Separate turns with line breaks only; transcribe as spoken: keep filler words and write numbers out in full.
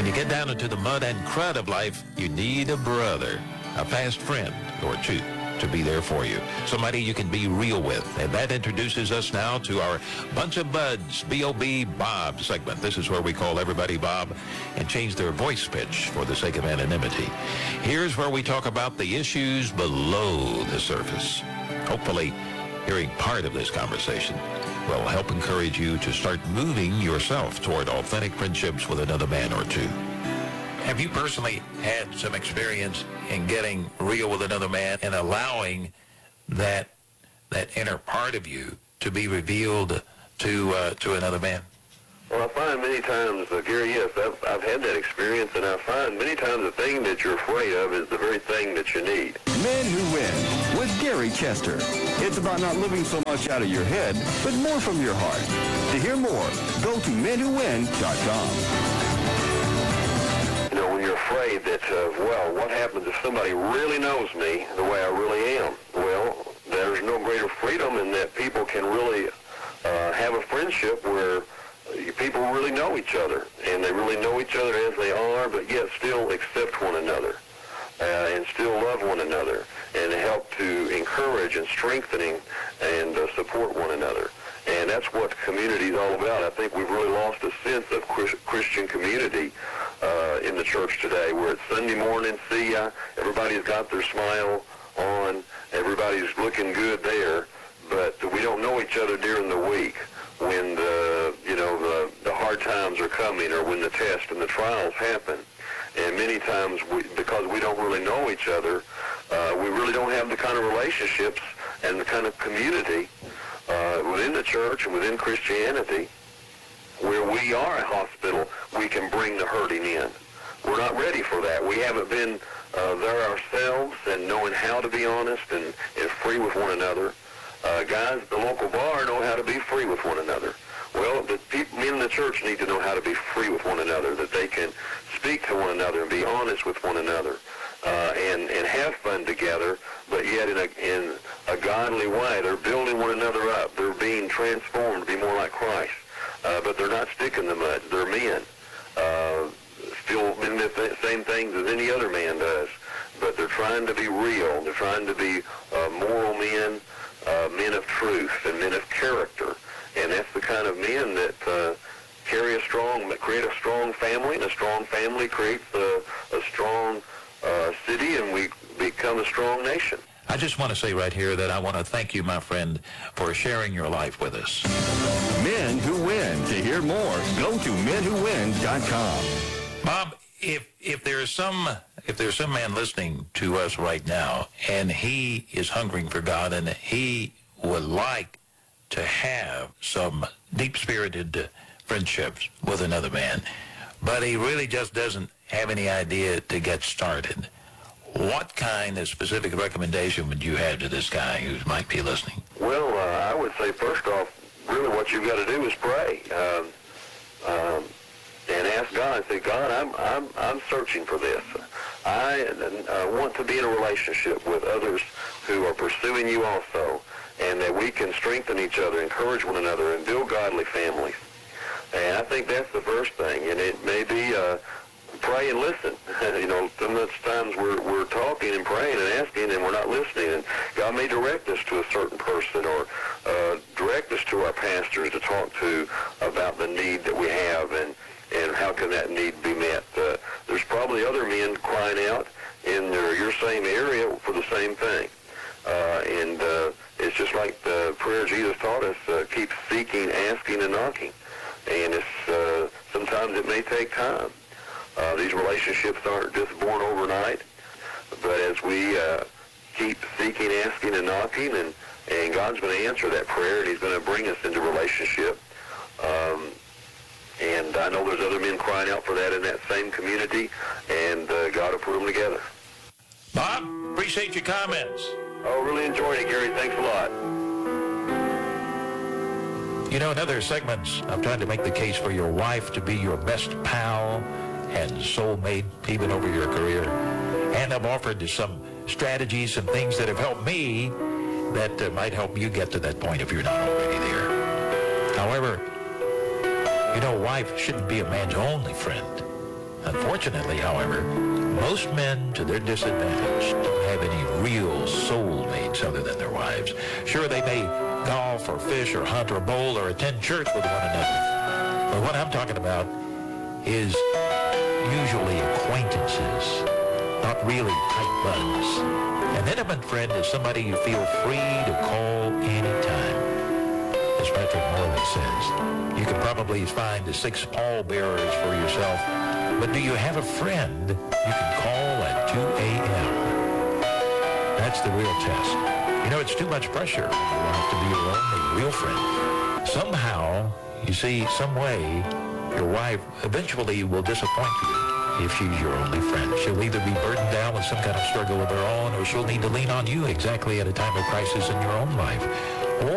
you get down into the mud and crud of life, you need a brother, a fast friend or two to be there for you. Somebody you can be real with. And that introduces us now to our Bunch of Buds, B O B Bob segment. This is where we call everybody Bob and change their voice pitch for the sake of anonymity. Here's where we talk about the issues below the surface. Hopefully, hearing part of this conversation will help encourage you to start moving yourself toward authentic friendships with another man or two. Have you personally had some experience in getting real with another man and allowing that that inner part of you to be revealed to uh, to another man?
Well, I find many times, uh, Gary, yes, I've, I've had that experience, and I find many times the thing that you're afraid of is the very thing that you need.
Men Who Win with Gary Chester. It's about not living so much out of your head, but more from your heart. To hear more, go to men who win dot com.
You know, when you're afraid that, uh, well, what happens if somebody really knows me the way I really am? Well, there's no greater freedom in that people can really uh, have a friendship where people really know each other, and they really know each other as they are, but yet still accept one another, uh, and still love one another, and help to encourage and strengthening and uh, support one another. And that's what community is all about. I think we've really lost a sense of Christian community uh, in the church today, where it's Sunday morning, see ya, everybody's got their smile on, everybody's looking good there, but we don't know each other during the week when the, you know, the, the hard times are coming, or when the tests and the trials happen. And many times, we, because we don't really know each other, uh, we really don't have the kind of relationships and the kind of community uh, within the church and within Christianity where we are a hospital, we can bring the hurting in. We're not ready for that. We haven't been uh, there ourselves and knowing how to be honest and, and free with one another. Uh, guys at the local bar know how to be free with one another. Well, the people, men in the church need to know how to be free with one another, that they can speak to one another and be honest with one another, uh, and, and have fun together, but yet in a, in a godly way. They're building one another up. They're being transformed to be more like Christ, uh, but they're not sticking the mud. They're men, uh, still in the th- same things as any other man does, but they're trying to be real. They're trying to be uh, moral men, Uh, men of truth and men of character, and that's the kind of men that uh, carry a strong, that create a strong family, and a strong family creates a, a strong uh, city, and we become a strong nation.
I just want to say right here that I want to thank you, my friend, for sharing your life with us.
Men Who Win. To hear more, go to men who win dot com.
Bob, if if there's some if there's some man listening to us right now, and he is hungering for God, and he would like to have some deep-spirited friendships with another man, but he really just doesn't have any idea to get started, what kind of specific recommendation would you have to this guy who might be listening?
Well, uh, I would say first off, really what you've got to do is pray. Um, um, And ask God, and say, God, I'm I'm I'm searching for this. I uh, want to be in a relationship with others who are pursuing you also, and that we can strengthen each other, encourage one another, and build godly families. And I think that's the first thing. And it may be uh, pray and listen. You know, sometimes we're we're talking and praying and asking, and we're not listening. And God may direct us to a certain person, or uh, direct us to our pastors to talk to about the need that we have, and and how can that need be met. Uh, there's probably other men crying out in their, your same area for the same thing. Uh, and uh, it's just like the prayer Jesus taught us, uh, keep seeking, asking, and knocking. And it's uh, sometimes it may take time. Uh, these relationships aren't just born overnight, but as we uh, keep seeking, asking, and knocking, and, and God's going to answer that prayer, and he's going to bring us into relationship. Um, And I know there's other men crying out for that in that same community, and uh, God will put them together.
Bob, appreciate your comments.
Oh, really enjoyed it, Gary. Thanks a lot.
You know, in other segments, I'm trying to make the case for your wife to be your best pal and soulmate even over your career. And I've offered some strategies and things that have helped me that uh, might help you get to that point if you're not already there. However, you know, a wife shouldn't be a man's only friend. Unfortunately, however, most men, to their disadvantage, don't have any real soulmates other than their wives. Sure, they may golf or fish or hunt or bowl or attend church with one another. But what I'm talking about is usually acquaintances, not really tight buds. An intimate friend is somebody you feel free to call anytime. As Patrick Morley says, you can probably find the six pallbearers for yourself, but do you have a friend you can call at two a.m.? That's the real test. You know, it's too much pressure on your wife to be your only real friend. Somehow, you see, some way, your wife eventually will disappoint you if she's your only friend. She'll either be burdened down with some kind of struggle of her own, or she'll need to lean on you exactly at a time of crisis in your own life.